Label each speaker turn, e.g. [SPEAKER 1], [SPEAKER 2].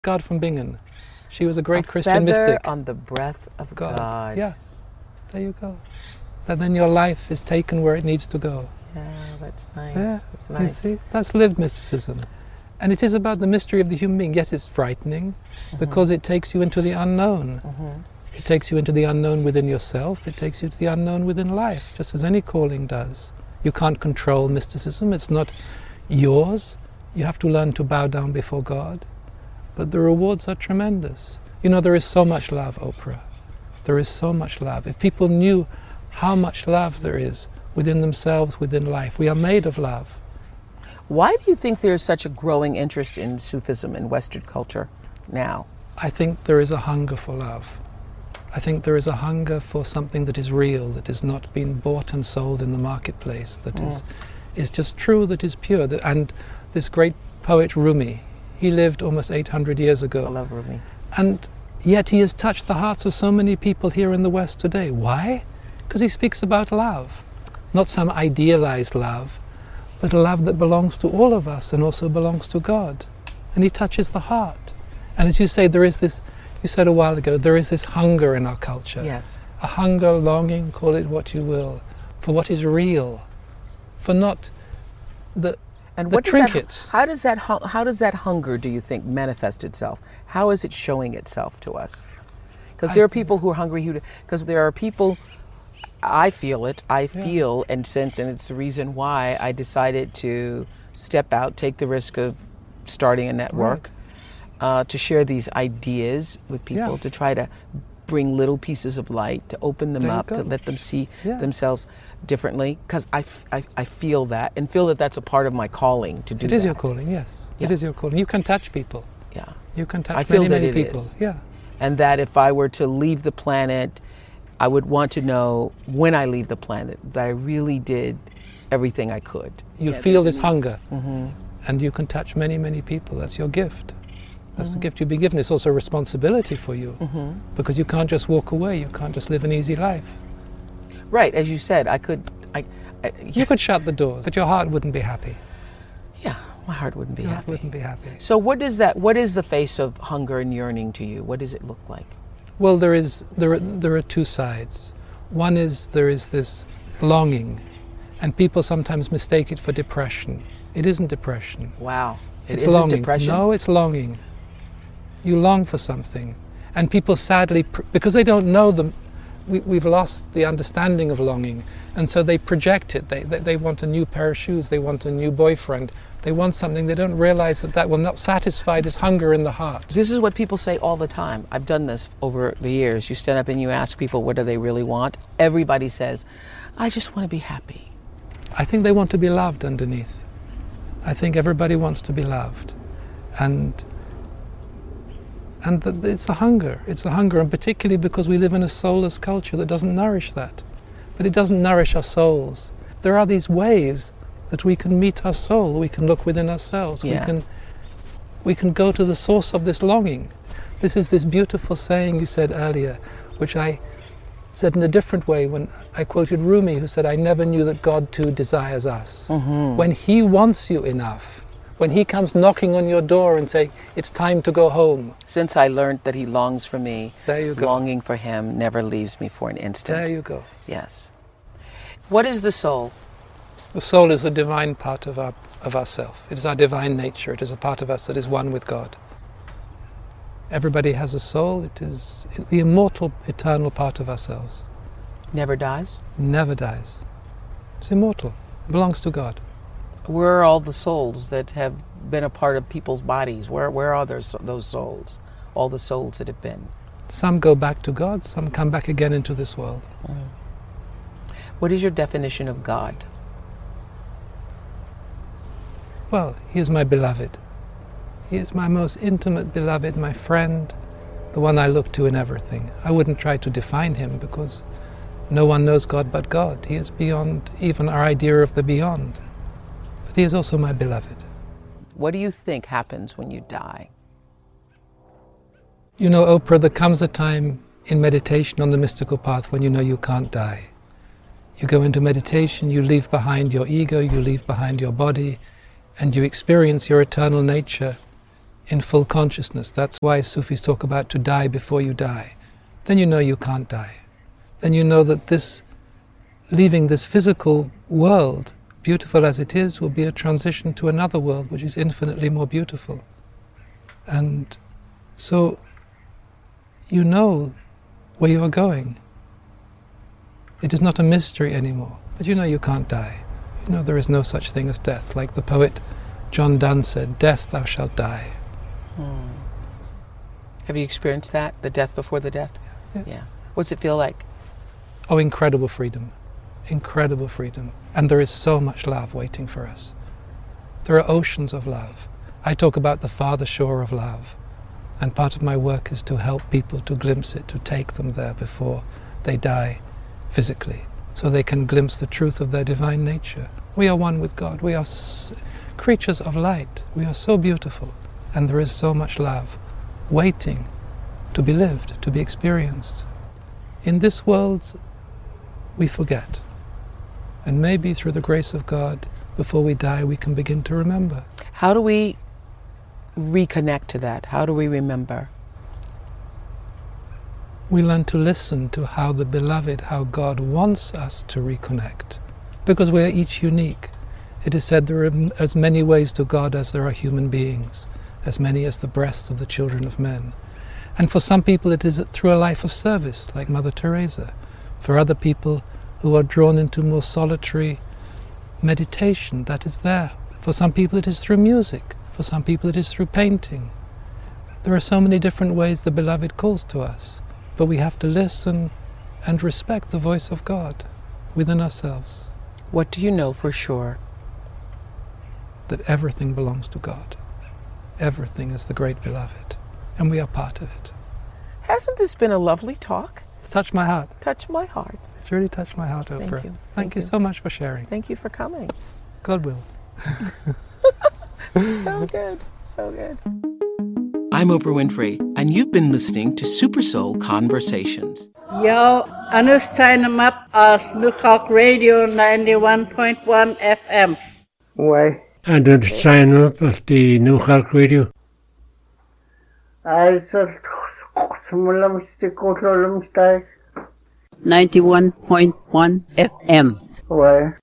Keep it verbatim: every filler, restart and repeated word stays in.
[SPEAKER 1] God from Bingen. She was a great
[SPEAKER 2] a
[SPEAKER 1] Christian
[SPEAKER 2] feather
[SPEAKER 1] mystic.
[SPEAKER 2] on the breath of God.
[SPEAKER 1] God. Yeah, there you go. And then your life is taken where it needs to go.
[SPEAKER 2] Yeah, that's nice.
[SPEAKER 1] Yeah,
[SPEAKER 2] That's
[SPEAKER 1] you
[SPEAKER 2] nice.
[SPEAKER 1] see? That's lived mysticism. And it is about the mystery of the human being. Yes, it's frightening
[SPEAKER 2] Mm-hmm.
[SPEAKER 1] because it takes you into the unknown.
[SPEAKER 2] Mm-hmm.
[SPEAKER 1] It takes you into the unknown within yourself. It takes you to the unknown within life, just as any calling does. You can't control mysticism. It's not yours. You have to learn to bow down before God. But the rewards are tremendous. You know, there is so much love, Oprah. There is so much love. If people knew how much love there is within themselves, within life, we are made of love.
[SPEAKER 2] Why do you think there's such a growing interest in Sufism in Western culture now?
[SPEAKER 1] I think there is a hunger for love. I think there is a hunger for something that is real, that is not being bought and sold in the marketplace, that
[SPEAKER 2] Mm.
[SPEAKER 1] is, is just true, that is pure. That- And this great poet Rumi, he lived almost eight hundred years ago.
[SPEAKER 2] I love Rumi.
[SPEAKER 1] And yet he has touched the hearts of so many people here in the West today. Why? Because he speaks about love. Not some idealized love, but a love that belongs to all of us and also belongs to God. And he touches the heart. And as you say, there is this, you said a while ago, there is this hunger in our culture.
[SPEAKER 2] Yes.
[SPEAKER 1] A hunger, longing, call it what you will, for what is real, for not the,
[SPEAKER 2] And
[SPEAKER 1] the
[SPEAKER 2] what does
[SPEAKER 1] trinkets.
[SPEAKER 2] that, how does that hu- how does that hunger, do you think, manifest itself? How is it showing itself to us? Because there are people who are hungry who, because there are people, I feel it, I feel and sense, and it's the reason why I decided to step out, take the risk of starting a network, uh, to share these ideas with people,
[SPEAKER 1] Yeah.
[SPEAKER 2] to try to bring little pieces of light, to open them
[SPEAKER 1] There you
[SPEAKER 2] up, to
[SPEAKER 1] go.
[SPEAKER 2] let them see
[SPEAKER 1] Yeah.
[SPEAKER 2] themselves differently, because I, f- I, I feel that, and feel that that's a part of my calling to do
[SPEAKER 1] It is
[SPEAKER 2] that.
[SPEAKER 1] your calling, yes.
[SPEAKER 2] Yeah.
[SPEAKER 1] It is your calling. You can touch people.
[SPEAKER 2] Yeah.
[SPEAKER 1] You can touch
[SPEAKER 2] I feel
[SPEAKER 1] many,
[SPEAKER 2] that
[SPEAKER 1] many
[SPEAKER 2] it
[SPEAKER 1] people.
[SPEAKER 2] is.
[SPEAKER 1] Yeah.
[SPEAKER 2] And that if I were to leave the planet, I would want to know when I leave the planet that I really did everything I could.
[SPEAKER 1] You
[SPEAKER 2] Yeah,
[SPEAKER 1] feel
[SPEAKER 2] there's
[SPEAKER 1] this
[SPEAKER 2] a-
[SPEAKER 1] hunger,
[SPEAKER 2] Mm-hmm.
[SPEAKER 1] and you can touch many, many people. That's your gift. That's the gift you've been given. It's also a responsibility for you,
[SPEAKER 2] Mm-hmm.
[SPEAKER 1] because you can't just walk away. You can't just live an easy life.
[SPEAKER 2] Right, as you said, I could, I, I
[SPEAKER 1] You could shut the doors, but your heart wouldn't be happy.
[SPEAKER 2] yeah, my heart wouldn't be
[SPEAKER 1] Your heart
[SPEAKER 2] happy.
[SPEAKER 1] wouldn't be happy.
[SPEAKER 2] So what does that, what is the face of hunger and yearning to you? What does it look like?
[SPEAKER 1] Well, there is there are, there are two sides. One is there is this longing, and people sometimes mistake it for depression. It isn't depression.
[SPEAKER 2] Wow. It
[SPEAKER 1] It's
[SPEAKER 2] isn't
[SPEAKER 1] longing.
[SPEAKER 2] depression?
[SPEAKER 1] No, it's longing. You long for something, and people sadly, pr- because they don't know them, we, we've lost the understanding of longing, and so they project it. They, they they want a new pair of shoes. They want a new boyfriend. They want something. They don't realize that that will not satisfy this hunger in the heart.
[SPEAKER 2] This is what people say all the time. I've done this over the years. You stand up and you ask people, what do they really want? Everybody says, I just want to be happy.
[SPEAKER 1] I think they want to be loved underneath. I think everybody wants to be loved, and and th- it's a hunger. It's a hunger, and particularly because we live in a soulless culture that doesn't nourish that. But it doesn't nourish our souls. There are these ways that we can meet our soul. We can look within ourselves.
[SPEAKER 2] Yeah.
[SPEAKER 1] We can we can go to the source of this longing. This is this beautiful saying you said earlier, which I said in a different way when I quoted Rumi, who said, I never knew that God too desires us.
[SPEAKER 2] Mm-hmm.
[SPEAKER 1] When he wants you enough, when he comes knocking on your door and saying, it's time to go home,
[SPEAKER 2] Since I learned that he longs for me,
[SPEAKER 1] there you go.
[SPEAKER 2] longing for him never leaves me for an instant.
[SPEAKER 1] There you go.
[SPEAKER 2] Yes. What is the soul?
[SPEAKER 1] The soul is the divine part of our of ourself. It is our divine nature. It is a part of us that is one with God. Everybody has a soul. It is the immortal, eternal part of ourselves.
[SPEAKER 2] Never dies?
[SPEAKER 1] Never dies. It's immortal. It belongs to God.
[SPEAKER 2] Where are all the souls that have been a part of people's bodies? Where where are those, those souls? All the souls that have been?
[SPEAKER 1] Some go back to God. Some come back again into this world.
[SPEAKER 2] What is your definition of God?
[SPEAKER 1] Well, he is my beloved. He is my most intimate beloved, my friend, the one I look to in everything. I wouldn't try to define him because no one knows God but God. He is beyond even our idea of the beyond. But he is also my beloved.
[SPEAKER 2] What do you think happens when you die?
[SPEAKER 1] You know, Oprah, there comes a time in meditation on the mystical path when you know you can't die. You go into meditation, you leave behind your ego, you leave behind your body, and you experience your eternal nature in full consciousness. That's why Sufis talk about to die before you die. Then you know you can't die. Then you know that this, leaving this physical world, beautiful as it is, will be a transition to another world which is infinitely more beautiful. And so you know where you are going. It is not a mystery anymore, but you know you can't die. You know there is no such thing as death. Like the poet John Donne said, "Death, thou shalt die."
[SPEAKER 2] Hmm. Have you experienced that, the death before the death?
[SPEAKER 1] Yeah.
[SPEAKER 2] Yeah. What's it feel like?
[SPEAKER 1] Oh, incredible freedom. Incredible freedom. And there is so much love waiting for us. There are oceans of love. I talk about the farther shore of love. And part of my work is to help people to glimpse it, to take them there before they die physically, so they can glimpse the truth of their divine nature. We are one with God. We are s- creatures of light. We are so beautiful. And there is so much love waiting to be lived, to be experienced. In this world, we forget. And maybe through the grace of God, before we die, we can begin to remember.
[SPEAKER 2] How do we reconnect to that? How do we remember?
[SPEAKER 1] We learn to listen to how the beloved, how God wants us to reconnect. Because we are each unique. It is said there are as many ways to God as there are human beings, as many as the breasts of the children of men. And for some people it is through a life of service, like Mother Teresa. For other people who are drawn into more solitary meditation, that is there. For some people it is through music. For some people it is through painting. There are so many different ways the beloved calls to us, but we have to listen and respect the voice of God within ourselves.
[SPEAKER 2] What do you know for sure?
[SPEAKER 1] That everything belongs to God. Everything is the great beloved, and we are part of it.
[SPEAKER 2] Hasn't this been a lovely talk?
[SPEAKER 1] Touch my heart.
[SPEAKER 2] Touch my heart.
[SPEAKER 1] It's really touched my heart, Oprah.
[SPEAKER 2] Thank you.
[SPEAKER 1] Thank,
[SPEAKER 2] Thank
[SPEAKER 1] you
[SPEAKER 2] you.
[SPEAKER 1] so much for sharing.
[SPEAKER 2] Thank you for coming.
[SPEAKER 1] God will.
[SPEAKER 2] So good. So good. I'm Oprah Winfrey, and you've been listening to Super Soul Conversations.
[SPEAKER 3] Yo, anu sign them up as Lookout Radio ninety-one point one F M.
[SPEAKER 4] Why?
[SPEAKER 5] And then sign up at the New Hulk Radio.
[SPEAKER 4] I just smulam stick
[SPEAKER 3] ninety-one point one F M.
[SPEAKER 4] Why?